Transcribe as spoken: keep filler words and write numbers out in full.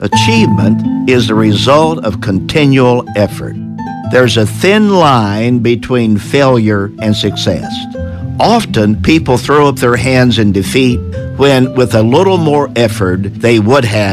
Achievement is the result of continual effort. There's a thin line between failure and success. Often, people throw up their hands in defeat when, with a little more effort, they would have